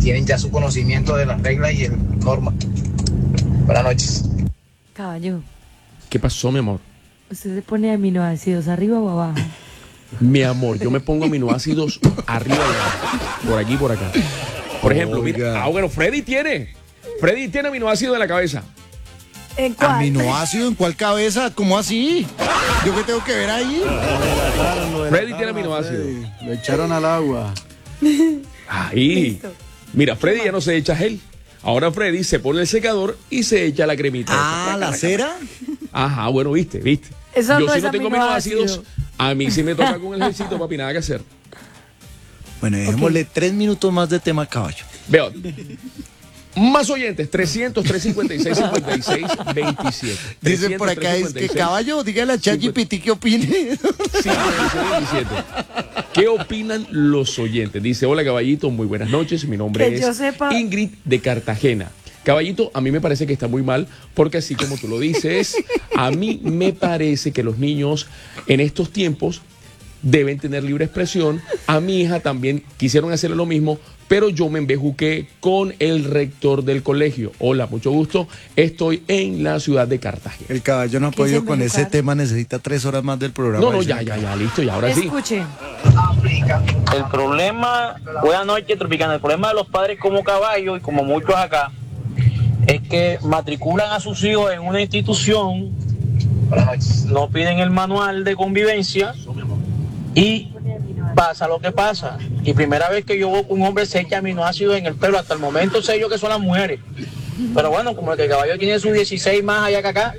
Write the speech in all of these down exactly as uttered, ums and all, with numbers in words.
tienen ya su conocimiento de las reglas y el norma. Buenas noches. Caballo, ¿Qué pasó, mi amor? ¿usted se pone aminoácidos arriba o abajo? Mi amor, yo me pongo aminoácidos arriba y abajo, por aquí y por acá. Por ejemplo, Oiga. mira, ah, bueno, Freddy tiene, Freddy tiene aminoácidos en la cabeza. ¿En cuál? ¿Aminoácido en cuál cabeza? ¿Cómo así? ¿Yo qué tengo que ver ahí? Freddy tiene aminoácidos. Lo echaron al agua. Ahí. Listo. Mira, Freddy ya no se echa gel. Ahora Freddy se pone el secador y se echa la cremita. Ah, ¿la cera? Ajá, bueno, viste, viste. Eso Yo no si es no tengo aminoácido. aminoácidos, a mí sí me toca con el gelcito, papi, nada que hacer. Bueno, dejémosle tres minutos más de tema caballo. Veo. Más oyentes, trescientos, trescientos cincuenta y seis, cincuenta y seis, veintisiete. Dicen por acá, es que caballo, dígale a ChatGPT qué opine. veintisiete. ¿Qué opinan los oyentes? Dice, hola Caballito, muy buenas noches, mi nombre Que es yo sepa- Ingrid de Cartagena. Caballito, a mí me parece que está muy mal, porque así como tú lo dices, a mí me parece que los niños en estos tiempos deben tener libre expresión. A mi hija también quisieron hacerle lo mismo, pero yo me embejuqué con el rector del colegio. Hola, mucho gusto. Estoy en la ciudad de Cartagena. El caballo no ha ¿Qué podido es con ese embejucar? tema, necesita tres horas más del programa. No, no, Dice ya, acá. ya, ya, listo, ya, ahora sí. Escuchen. El problema, buenas noches, Tropicana, el problema de los padres como Caballo y como muchos acá es que matriculan a sus hijos en una institución, no piden el manual de convivencia y pasa lo que pasa. Y primera vez que yo veo que un hombre se echa aminoácidos en el pelo, hasta el momento sé yo que son las mujeres. Pero bueno, como el que Caballo tiene sus dieciséis más allá que acá,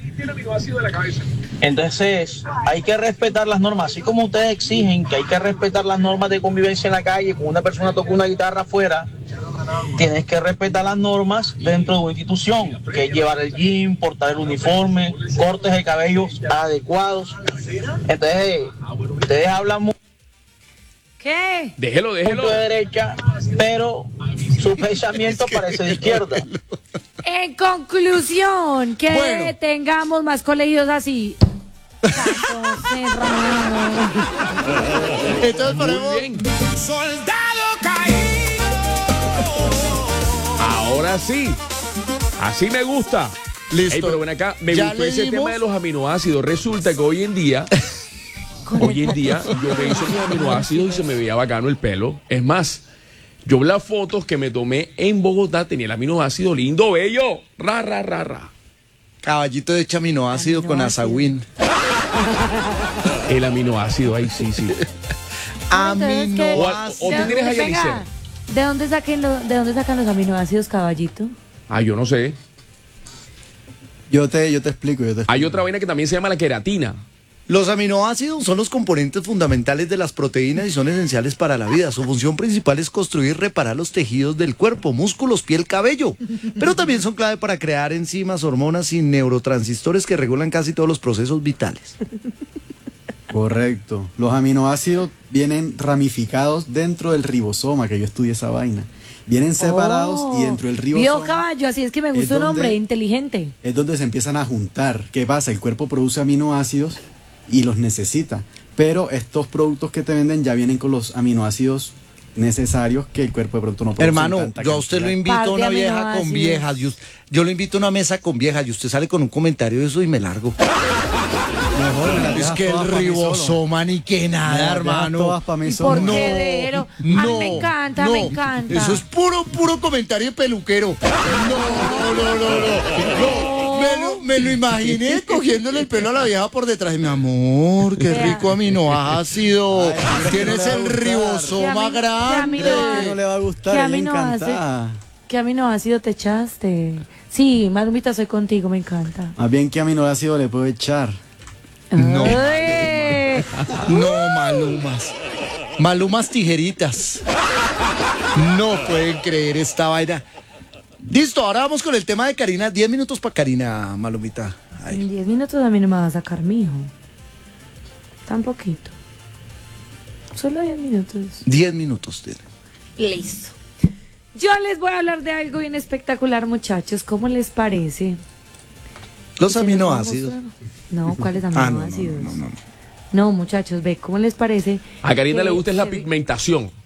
entonces hay que respetar las normas, así como ustedes exigen que hay que respetar las normas de convivencia en la calle, cuando una persona toca una guitarra afuera, tienes que respetar las normas dentro de una institución, que es llevar el jean, portar el uniforme, cortes de cabello adecuados. Entonces, ustedes hablan mucho ¿Qué? Déjelo, déjelo. de derecha, pero su pensamiento parece de izquierda. En conclusión, que Bueno. tengamos más colegios así. Caso cerrado. Entonces ponemos... Muy bien. Ahora sí. Así me gusta. Listo. Ey, pero ven acá, me Ya gustó ese leímos. tema de los aminoácidos. Resulta que hoy en día, hoy en día, yo me hice mis aminoácidos y se me veía bacano el pelo. Es más, yo vi las fotos que me tomé en Bogotá, tenía el aminoácido lindo, bello. Ra, ra, ra, ra. Caballito de aminoácido con Aminoácido. azagüín. El aminoácido, ahí sí, sí. Entonces, ¿qué? O, Aminoácido. o tú ¿De tienes dónde- ahí venga, Alicia. ¿de dónde, saquen lo- ¿De dónde sacan los aminoácidos, Caballito? Ah, yo no sé. Yo te, yo te explico, yo te explico. Hay otra vaina que también se llama la queratina. Los aminoácidos son los componentes fundamentales de las proteínas y son esenciales para la vida. Su función principal es construir y reparar los tejidos del cuerpo, músculos, piel, cabello. Pero también son clave para crear enzimas, hormonas y neurotransistores que regulan casi todos los procesos vitales. Correcto. Los aminoácidos vienen ramificados dentro del ribosoma, que yo estudié esa vaina. Vienen separados Oh. y dentro del Vio, ribosoma Caballo, así es que me es gusta un donde- hombre inteligente. es donde se empiezan a juntar. ¿Qué pasa? El cuerpo produce aminoácidos y los necesita. Pero estos productos que te venden ya vienen con los aminoácidos necesarios que el cuerpo de pronto no produce. en Hermano, tanta yo a usted lo cantidad. invito Par a de una vieja con aminoácidos. viejas. y us- Yo lo invito a una mesa con viejas y usted sale con un comentario de eso y me largo. Mejor me las Es dejas que el todas pa' mí solo. ribosoma ni que Me las nada, dejas hermano. todas pa' mí ¿Y solo. por No, qué de A mí me encanta, me encanta. Eso es puro, puro comentario de peluquero. No, no, no, no. no. Me, lo, me lo imaginé cogiéndole el pelo a la vieja por detrás. Mi amor, qué Vea. rico aminoácido. Ay, hombre, Tienes no le va a el gustar. Que a ribosoma mí- que a mí grande. no- ¿Qué no le va a gustar? ¿Qué Ella aminoácido? encantada. ¿Qué aminoácido te echaste? Sí, Malumita, soy contigo, me encanta. Más bien, ¿qué aminoácido le puedo echar? No. Ay. No, malumas. Malumas tijeritas. No pueden creer esta vaina. Listo, ahora vamos con el tema de Karina. Diez minutos para Karina, Malumita. Ay. En diez minutos a mí no me va a sacar mi hijo. Tan poquito. Solo diez minutos. Diez minutos tiene. Listo. Yo les voy a hablar de algo bien espectacular, muchachos. ¿Cómo les parece? Los ¿Se los aminoácidos. vamos a- No, ¿cuáles Ah, no, no, aminoácidos? no, no, no. No, muchachos, ve, ¿cómo les parece? A Karina que le gusta es la se ve- pigmentación.